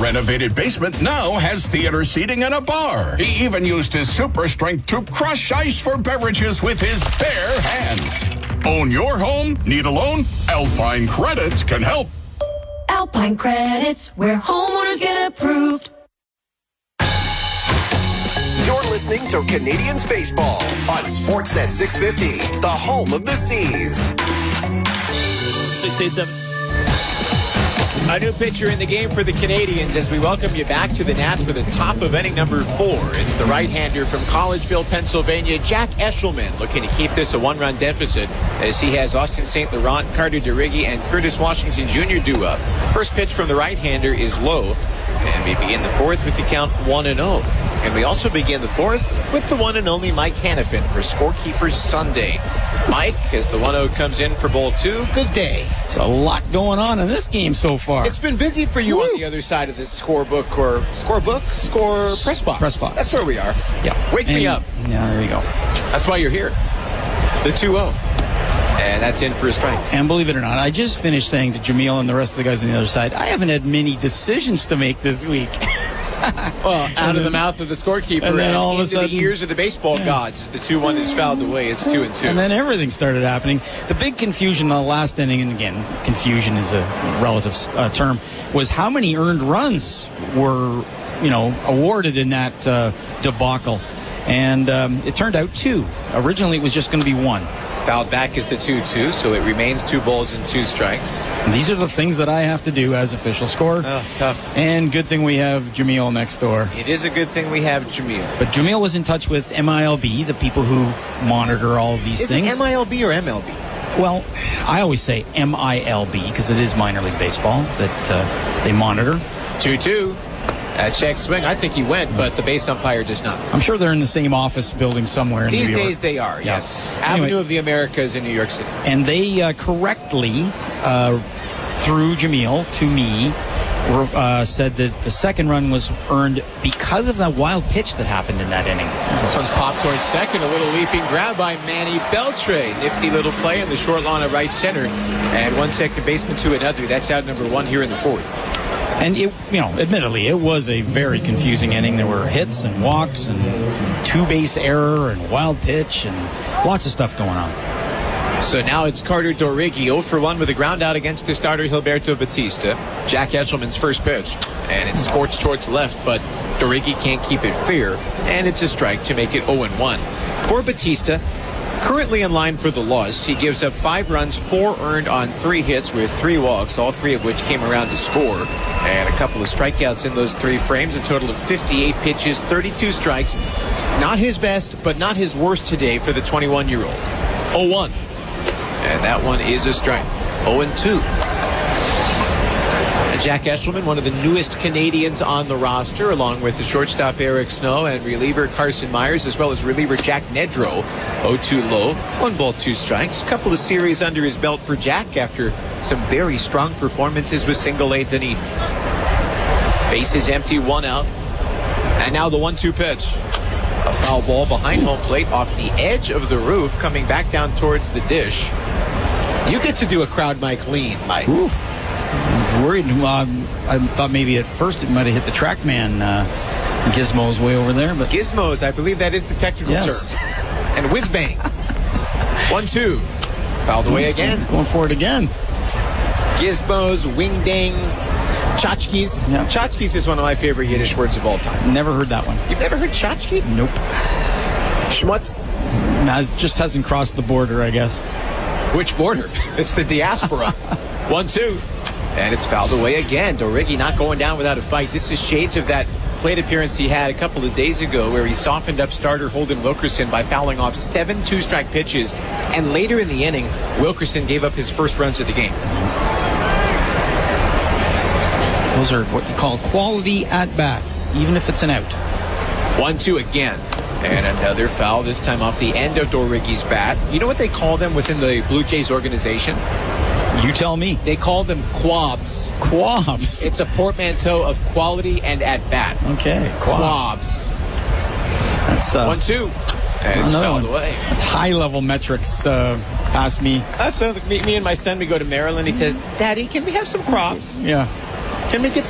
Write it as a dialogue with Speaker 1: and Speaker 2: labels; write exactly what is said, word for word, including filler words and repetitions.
Speaker 1: renovated basement now has theater seating and a bar. He even used his super strength to crush ice for beverages with his bare hands. Own your home? Need a loan? Alpine Credits can help.
Speaker 2: Alpine Credits, where homeowners get approved.
Speaker 3: You're listening to Canadians Baseball on Sportsnet six fifty, the home of the Seas.
Speaker 4: six eight seven. A new pitcher in the game for the Canadians as we welcome you back to the Nat for the top of inning number four. It's the right-hander from Collegeville, Pennsylvania, Jack Eshelman, looking to keep this a one-run deficit as he has Austin Saint Laurent, Carter DeRiggi, and Curtis Washington Junior due up. First pitch from the right-hander is low, and we begin the fourth with the count one and oh. And we also begin the fourth with the one and only Mike Hanifin for Scorekeepers Sunday. Mike, as the one oh comes in for ball two, good day.
Speaker 5: There's a lot going on in this game so far.
Speaker 4: It's been busy for you Woo. on the other side of this scorebook or scorebook, score press box.
Speaker 5: Press box.
Speaker 4: That's where we are.
Speaker 5: Yeah.
Speaker 4: Wake
Speaker 5: and,
Speaker 4: me up.
Speaker 5: Yeah, there you go.
Speaker 4: That's why you're here. The two oh. And that's in for a strike.
Speaker 5: And believe it or not, I just finished saying to Jamil and the rest of the guys on the other side, I haven't had many decisions to make this week.
Speaker 4: Well, out and of then, the mouth of the scorekeeper and, then and all into of a sudden, the ears of the baseball yeah. gods as the two one is fouled away. It's two and two.
Speaker 5: And then everything started happening. The big confusion in the last inning, and again, confusion is a relative uh, term, was how many earned runs were, you know, awarded in that uh, debacle. And um, it turned out two. Originally, it was just going to be one.
Speaker 4: Fouled back is the two two, so it remains two balls and two strikes.
Speaker 5: And these are the things that I have to do as official scorer.
Speaker 4: Oh, tough.
Speaker 5: And good thing we have Jamil next door.
Speaker 4: It is a good thing we have Jamil.
Speaker 5: But Jamil was in touch with M I L B, the people who monitor all of these
Speaker 4: is
Speaker 5: things.
Speaker 4: Is it M I L B or M L B?
Speaker 5: Well, I always say M I L B because it is minor league baseball that uh, they monitor.
Speaker 4: two two. Uh, check swing. I think he went, but the base umpire does not.
Speaker 5: I'm sure they're in the same office building somewhere in
Speaker 4: These
Speaker 5: New York.
Speaker 4: days they are, yes.
Speaker 5: Yeah.
Speaker 4: Avenue
Speaker 5: anyway,
Speaker 4: of the Americas in New York City.
Speaker 5: And they uh, correctly, uh, through Jamil to me, uh, said that the second run was earned because of that wild pitch that happened in that inning.
Speaker 4: This one popped towards second. A little leaping grab by Manny Beltre. Nifty little play in the short lawn at right center. And one second baseman to another. That's out number one here in the fourth.
Speaker 5: And, it, you know, admittedly, it was a very confusing inning. There were hits and walks and two-base error and wild pitch and lots of stuff going on.
Speaker 4: So now it's Carter DeRiggi, oh for one with a ground out against the starter Gilberto Batista. Jack Eshelman's first pitch. And it's scorched towards left, but DeRiggi can't keep it fair. And it's a strike to make it oh and one. For Batista, currently in line for the loss, he gives up five runs, four earned on three hits with three walks, all three of which came around to score. And a couple of strikeouts in those three frames, a total of fifty-eight pitches, thirty-two strikes. Not his best, but not his worst today for the twenty-one-year-old. oh one. And that one is a strike. oh and two. Jack Eshelman, one of the newest Canadians on the roster, along with the shortstop Eric Snow and reliever Carson Myers, as well as reliever Jack Nedro. oh two low, one ball, two strikes. A couple of series under his belt for Jack after some very strong performances with single A Dunedin. Bases empty, one out. And now the one two pitch. A foul ball behind home plate off the edge of the roof, coming back down towards the dish. You get to do a crowd mic lean, Mike.
Speaker 5: Oof. I was worried. Um, I thought maybe at first it might have hit the TrackMan uh, Gizmos way over there. But
Speaker 4: Gizmos, I believe that is the technical
Speaker 5: yes.
Speaker 4: term. And whiz bangs. one two. Fouled away
Speaker 5: He's
Speaker 4: again.
Speaker 5: Going for it again.
Speaker 4: Gizmos, wingdings, tchotchkes.
Speaker 5: Yeah.
Speaker 4: Tchotchkes is one of my favorite Yiddish words of all time.
Speaker 5: Never heard that one.
Speaker 4: You've never heard tchotchke?
Speaker 5: Nope.
Speaker 4: Schmutz?
Speaker 5: No, it just hasn't crossed the border, I guess.
Speaker 4: Which border? It's the diaspora. one two. And it's fouled away again. DeRiggi not going down without a fight. This is shades of that plate appearance he had a couple of days ago where he softened up starter Holden Wilkerson by fouling off seven two-strike pitches. And later in the inning, Wilkerson gave up his first runs of the game.
Speaker 5: Those are what you call quality at-bats, even if it's an out.
Speaker 4: one two again. And another foul, this time off the end of DeRiggi's bat. You know what they call them within the Blue Jays organization?
Speaker 5: You tell me.
Speaker 4: They call them quabs.
Speaker 5: Quabs?
Speaker 4: It's a portmanteau of quality and at-bat.
Speaker 5: Okay, quabs.
Speaker 4: Quabs.
Speaker 5: That's uh,
Speaker 4: one two. And it's fouled
Speaker 5: one.
Speaker 4: away.
Speaker 5: That's high-level metrics uh, past me.
Speaker 4: That's uh, me, me and my son, we go to Maryland. He says, Daddy, can we have some crops?
Speaker 5: Yeah.
Speaker 4: Can we get